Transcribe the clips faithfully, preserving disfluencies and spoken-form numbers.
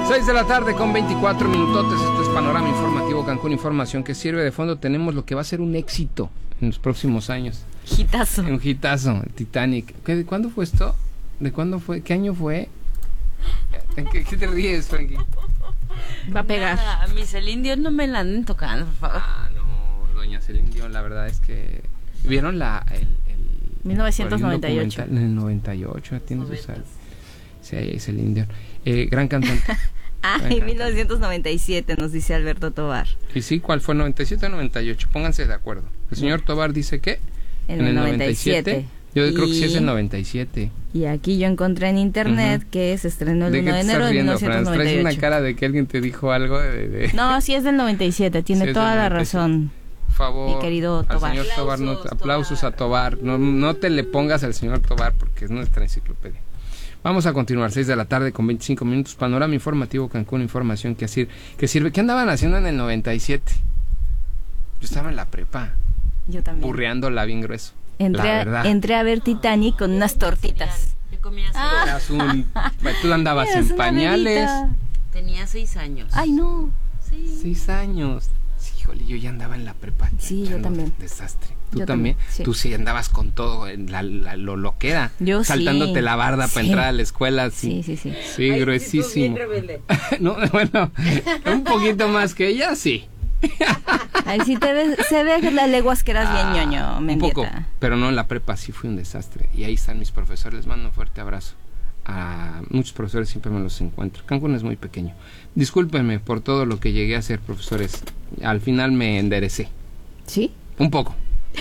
seis de la tarde con veinticuatro minutotes. Esto es Panorama Informativo Cancún, información que sirve de fondo. Tenemos lo que va a ser un éxito en los próximos años. Hitazo. Un hitazo, el Titanic. ¿Qué, ¿De cuándo fue esto? ¿De cuándo fue? ¿Qué año fue? ¿En qué, qué te ríes, Frankie? Va a pegar. Nada, a mi Celine Dion no me la anden tocando, por favor. Ah, no, doña Celine Dion, la verdad es que... ¿Vieron la... el, el mil novecientos noventa y ocho. En el noventa y ocho, tiene sus años. Sí, ahí es Celine Dion. Eh, gran cantante. Ah, en mil novecientos noventa y siete nos dice Alberto Tobar. Y sí, ¿cuál fue? ¿noventa y siete o noventa y ocho? Pónganse de acuerdo. El señor Tobar dice que en, en el noventa y siete. Yo y... creo que sí es el noventa y siete. Y aquí yo encontré en internet uh-huh. que se estrenó el uno de enero de mil novecientos noventa y ocho. Traes una cara de que alguien te dijo algo de... de... No, sí es del noventa y siete, tiene sí toda la razón. Por favor, mi querido Tobar. Al señor Tobar, no, aplausos a Tobar. No, no te le pongas al señor Tobar porque es nuestra enciclopedia. Vamos a continuar, seis de la tarde con veinticinco minutos. Panorama Informativo Cancún, información que, asir, que sirve. ¿Qué andaban haciendo en el noventa y siete? Yo estaba en la prepa. Yo también. Burreándola bien grueso. Entré, a, entré a ver Titanic con unas tortitas. ¿Qué comías? Ah. Un, tú andabas Eras en pañales. Tenía seis años. Ay, no. Sí. Seis años. Sí, híjole, yo ya andaba en la prepa. Sí, yo también. Desastre. ¿Tú yo también? también sí. Tú sí andabas con todo, en la, la, lo, lo que era. Yo saltándote sí. la barda sí. para entrar a la escuela. Sí, sí, sí. Sí, sí Ay, gruesísimo. sí, bien rebelde. No, bueno, un poquito más que ella, sí. Ay, sí te ves, se ve las leguas que eras ah, bien ñoño, Mendieta. Un poco, pero no, en la prepa sí fue un desastre. Y ahí están mis profesores, les mando un fuerte abrazo. A muchos profesores siempre me los encuentro. Cancún es muy pequeño. Discúlpenme por todo lo que llegué a hacer, profesores. Al final me enderecé. ¿Sí? Un poco.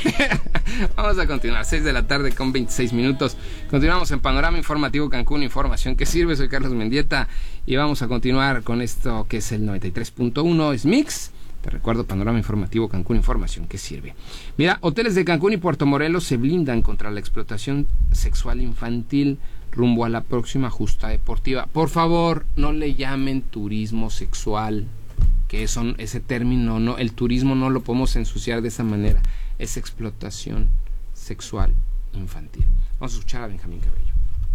Vamos a continuar, seis de la tarde con veintiséis minutos. Continuamos en Panorama Informativo Cancún, información que sirve. Soy Carlos Mendieta y vamos a continuar con esto que es el noventa y tres punto uno, es Mix. Te recuerdo, Panorama Informativo Cancún, información que sirve. Mira, hoteles de Cancún y Puerto Morelos se blindan contra la explotación sexual infantil rumbo a la próxima justa deportiva. Por favor, no le llamen turismo sexual, que son ese término, no, el turismo no lo podemos ensuciar de esa manera. Es explotación sexual infantil. Vamos a escuchar a Benjamín Cabello.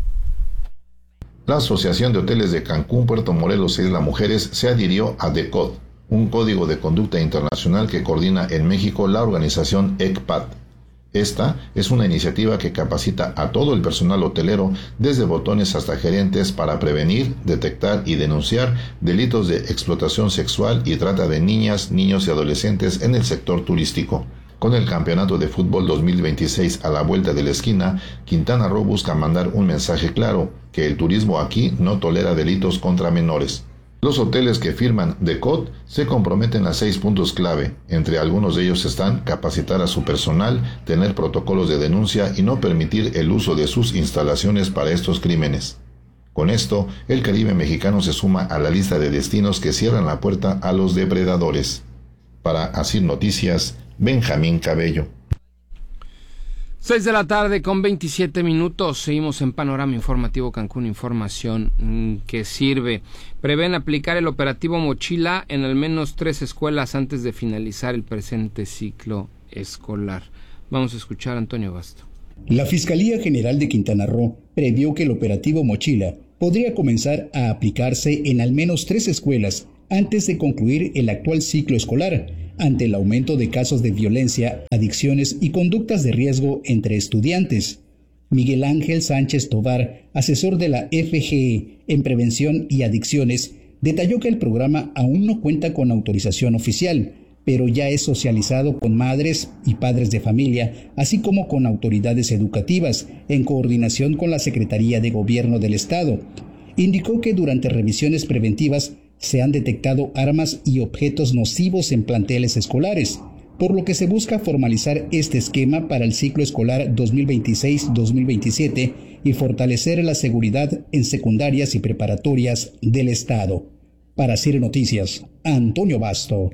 La Asociación de Hoteles de Cancún, Puerto Morelos e Isla Mujeres se adhirió a D E C O D, un código de conducta internacional que coordina en México la organización E C P A D. Esta es una iniciativa que capacita a todo el personal hotelero, desde botones hasta gerentes, para prevenir, detectar y denunciar delitos de explotación sexual y trata de niñas, niños y adolescentes en el sector turístico. Con el Campeonato de Fútbol dos mil veintiséis a la vuelta de la esquina, Quintana Roo busca mandar un mensaje claro, que el turismo aquí no tolera delitos contra menores. Los hoteles que firman D E C O D se comprometen a seis puntos clave. Entre algunos de ellos están capacitar a su personal, tener protocolos de denuncia y no permitir el uso de sus instalaciones para estos crímenes. Con esto, el Caribe mexicano se suma a la lista de destinos que cierran la puerta a los depredadores. Para Asir Noticias, Benjamín Cabello. seis de la tarde con veintisiete minutos. Seguimos en Panorama Informativo Cancún, información mmm, que sirve. Prevén aplicar el operativo Mochila en al menos tres escuelas antes de finalizar el presente ciclo escolar. Vamos a escuchar a Antonio Basto. La Fiscalía General de Quintana Roo previó que el operativo Mochila podría comenzar a aplicarse en al menos tres escuelas antes de concluir el actual ciclo escolar, ante el aumento de casos de violencia, adicciones y conductas de riesgo entre estudiantes. Miguel Ángel Sánchez Tobar, asesor de la F G E en Prevención y Adicciones, detalló que el programa aún no cuenta con autorización oficial, pero ya es socializado con madres y padres de familia, así como con autoridades educativas, en coordinación con la Secretaría de Gobierno del Estado. Indicó que durante revisiones preventivas se han detectado armas y objetos nocivos en planteles escolares, por lo que se busca formalizar este esquema para el ciclo escolar dos mil veintiséis dos mil veintisiete y fortalecer la seguridad en secundarias y preparatorias del Estado. Para Cire Noticias, Antonio Basto.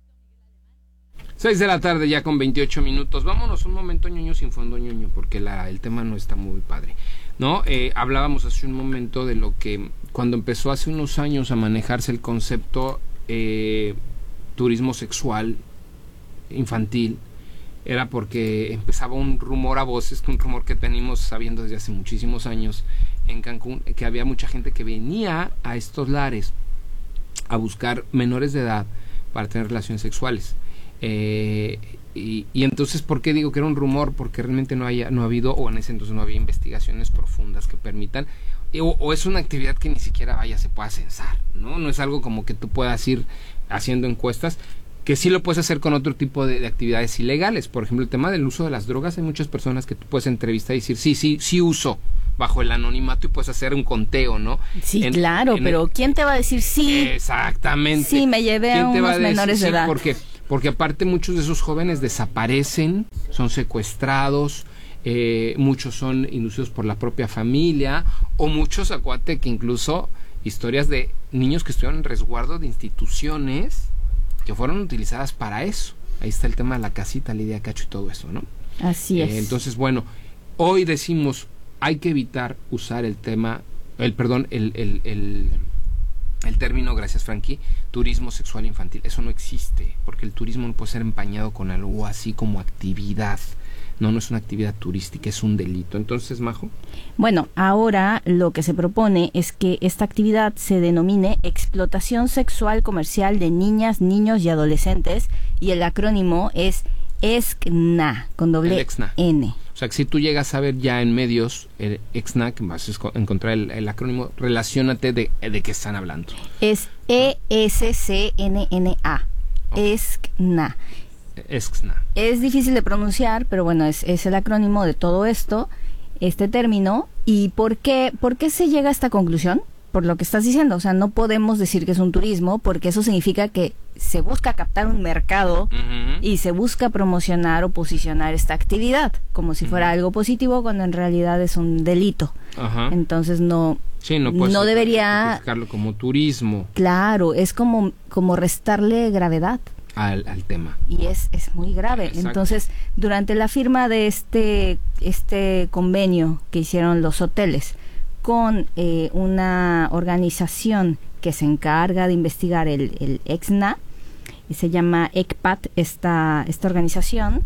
seis de la tarde ya con veintiocho minutos. Vámonos un momento, ñoño, sin fondo, ñoño, porque la, el tema no está muy padre, ¿no? Eh, hablábamos hace un momento de lo que cuando empezó hace unos años a manejarse el concepto eh, turismo sexual infantil, era porque empezaba un rumor a voces, un rumor que venimos sabiendo desde hace muchísimos años en Cancún, que había mucha gente que venía a estos lares a buscar menores de edad para tener relaciones sexuales. Eh, y, y entonces, ¿por qué digo que era un rumor? Porque realmente no, haya, no ha habido, o en ese entonces no había investigaciones profundas que permitan, o, o es una actividad que ni siquiera vaya se pueda censar, ¿no? No es algo como que tú puedas ir haciendo encuestas, que sí lo puedes hacer con otro tipo de, de actividades ilegales. Por ejemplo, el tema del uso de las drogas, hay muchas personas que tú puedes entrevistar y decir, sí, sí, sí uso, bajo el anonimato, y puedes hacer un conteo, ¿no? Sí, en, claro, en pero el, ¿quién te va a decir sí? Exactamente. Sí, me llevé a unos menores de edad. Porque, porque aparte muchos de esos jóvenes desaparecen, son secuestrados, eh, muchos son inducidos por la propia familia, o muchos, acuate, que incluso historias de niños que estuvieron en resguardo de instituciones que fueron utilizadas para eso. Ahí está el tema de la casita, Lidia Cacho y todo eso, ¿no? Así es. Eh, entonces, bueno, hoy decimos, hay que evitar usar el tema, el perdón, el, el, el, el término, gracias Frankie, turismo sexual infantil. Eso no existe, porque el turismo no puede ser empañado con algo así como actividad. No, no es una actividad turística, es un delito. Entonces, Majo. Bueno, ahora lo que se propone es que esta actividad se denomine explotación sexual comercial de niñas, niños y adolescentes, y el acrónimo es EXNA, con doble N. O sea, que si tú llegas a ver ya en medios el EXNA, que vas a encontrar el, el acrónimo, relaciónate de, de qué están hablando. Es E S C N N A, okay. EXNA. EXNA. Es difícil de pronunciar, pero bueno, es, es el acrónimo de todo esto, este término. ¿Y por qué, por qué se llega a esta conclusión? Por lo que estás diciendo, o sea, no podemos decir que es un turismo, porque eso significa que se busca captar un mercado uh-huh. y se busca promocionar o posicionar esta actividad como si fuera uh-huh. algo positivo, cuando en realidad es un delito. Uh-huh. Entonces no, sí, no, no debería buscarlo como turismo. Claro, es como, como restarle gravedad al, al tema. Y es, es muy grave. Exacto. Entonces, durante la firma de este, este convenio que hicieron los hoteles con eh, una organización que se encarga de investigar el, el EXNA, y se llama ECPAT, esta, esta organización,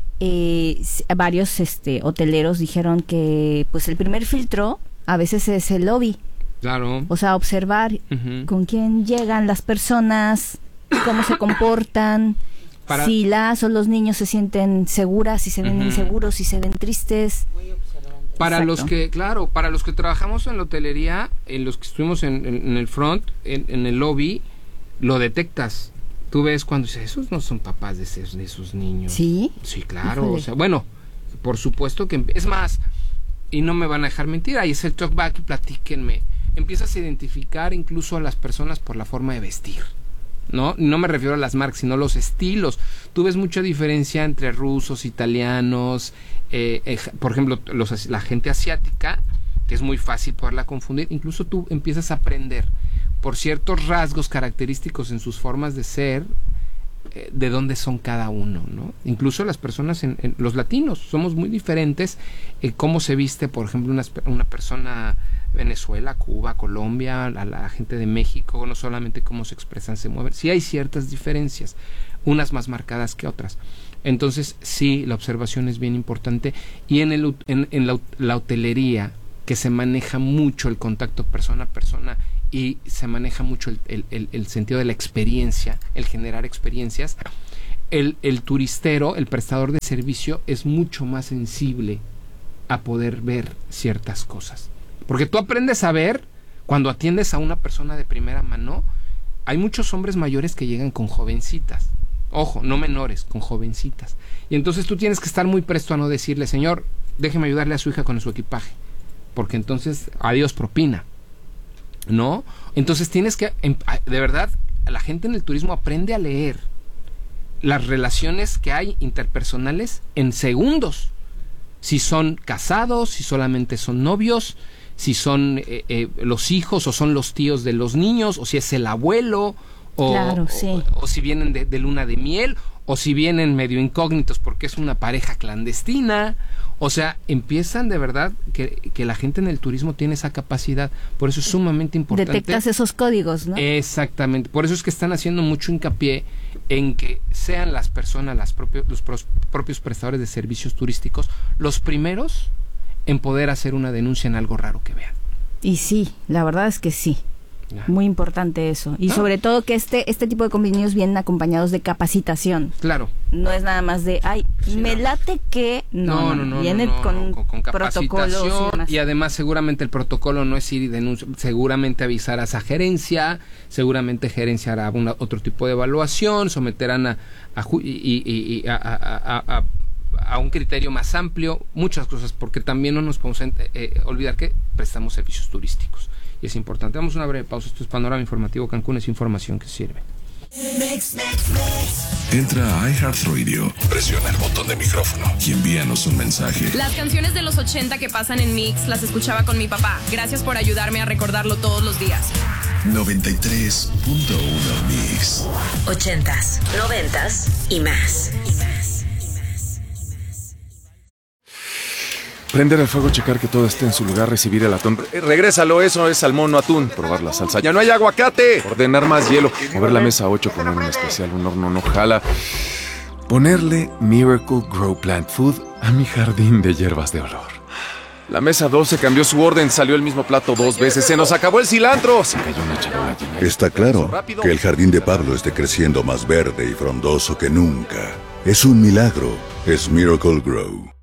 eh, varios este, hoteleros dijeron que pues el primer filtro a veces es el lobby. Claro. O sea, observar uh-huh. con quién llegan las personas, cómo se comportan, para... si las o los niños se sienten seguras, si se ven uh-huh. inseguros, si se ven tristes. Para Exacto. los que, claro, para los que trabajamos en la hotelería, en los que estuvimos en, en, en el front, en, en el lobby, lo detectas. Tú ves cuando dices, esos no son papás de esos, de esos niños. Sí. Sí, claro. Híjole. O sea, bueno, por supuesto que, es más, y no me van a dejar mentir, ahí es el talkback y platíquenme. Empiezas a identificar incluso a las personas por la forma de vestir. No, no me refiero a las marcas, sino los estilos. Tú ves mucha diferencia entre rusos, italianos, eh, eh, por ejemplo, los, la gente asiática, que es muy fácil poderla confundir. Incluso tú empiezas a aprender por ciertos rasgos característicos en sus formas de ser, eh, de dónde son cada uno, ¿no? Incluso las personas, en, en los latinos, somos muy diferentes. Eh, cómo se viste, por ejemplo, una, una persona Venezuela, Cuba, Colombia, la, la gente de México, no solamente cómo se expresan, se mueven. Sí hay ciertas diferencias, unas más marcadas que otras. Entonces, sí, la observación es bien importante. Y en, el, en, en la, la hotelería, que se maneja mucho el contacto persona a persona y se maneja mucho el, el, el, el sentido de la experiencia, el generar experiencias, el, el turistero, el prestador de servicio, es mucho más sensible a poder ver ciertas cosas. Porque tú aprendes a ver, cuando atiendes a una persona de primera mano, hay muchos hombres mayores que llegan con jovencitas. Ojo, no menores, con jovencitas. Y entonces tú tienes que estar muy presto a no decirle, señor, déjeme ayudarle a su hija con su equipaje. Porque entonces, adiós propina. ¿No? Entonces tienes que, de verdad, la gente en el turismo aprende a leer las relaciones que hay interpersonales en segundos. Si son casados, si solamente son novios, si son eh, eh, los hijos o son los tíos de los niños, o si es el abuelo, o, claro, sí. o, o si vienen de, de luna de miel, o si vienen medio incógnitos porque es una pareja clandestina. O sea, empiezan de verdad que, que la gente en el turismo tiene esa capacidad. Por eso es sumamente importante. Detectas esos códigos, ¿no? Exactamente. Por eso es que están haciendo mucho hincapié en que sean las personas, las propios, los pros, propios prestadores de servicios turísticos, los primeros en poder hacer una denuncia en algo raro que vean. Y sí, la verdad es que sí. Ya. Muy importante eso. Y ah. sobre todo que este este tipo de convenios vienen acompañados de capacitación. Claro. No es nada más de, ay, sí, me no. late que... No, no, no. no viene no, no, con, con, con capacitación y, y además seguramente el protocolo no es ir y denunciar, seguramente avisarás a gerencia, seguramente gerencia hará una, otro tipo de evaluación, someterán a, a, y, y, y a, a, a, a a un criterio más amplio, muchas cosas, porque también no nos podemos eh, olvidar que prestamos servicios turísticos y es importante. Damos una breve pausa. Esto es Panorama Informativo Cancún, es información que sirve. Entra a iHeartRadio, presiona el botón de micrófono y envíanos un mensaje. Las canciones de los ochenta que pasan en Mix las escuchaba con mi papá. Gracias por ayudarme a recordarlo todos los días. noventa y tres punto uno Mix. Ochentas, noventas y más. Y más. Prender el fuego, checar que todo esté en su lugar, recibir el atún. Eh, regrésalo, eso es salmón, no atún. Probar la salsa. ¡Ya no hay aguacate! Ordenar más hielo. Mover la mesa ocho, poner un especial, un horno no jala. Ponerle Miracle Grow Plant Food a mi jardín de hierbas de olor. La mesa doce cambió su orden, salió el mismo plato dos veces. ¡Se nos acabó el cilantro! Se cayó una charola llena. Está claro que el jardín de Pablo esté creciendo más verde y frondoso que nunca. Es un milagro. Es Miracle Grow.